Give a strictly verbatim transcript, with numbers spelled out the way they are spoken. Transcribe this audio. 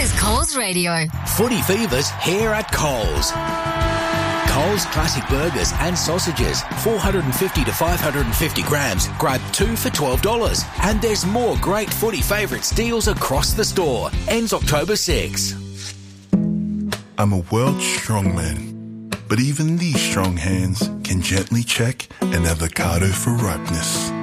is Coles Radio. Footy Fever's here at Coles. Coles Classic Burgers and Sausages, four hundred fifty to five hundred fifty grams. Grab two for twelve dollars. And there's more great Footy Favourites deals across the store. Ends October sixth. I'm a world strongman, but even these strong hands can gently check an avocado for ripeness.